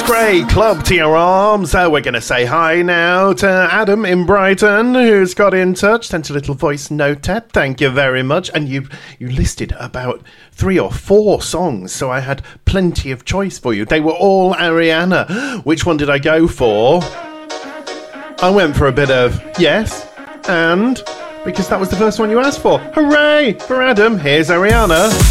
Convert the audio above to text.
Great club to your arms. We're going to say hi now to Adam in Brighton, who's got in touch, sent a little voice note. Thank you very much. And you listed about 3 or 4 songs, so I had plenty of choice for you. They were all Ariana. Which one did I go for? I went for a bit of Yes and, because that was the first one you asked for. Hooray for Adam. Here's Ariana.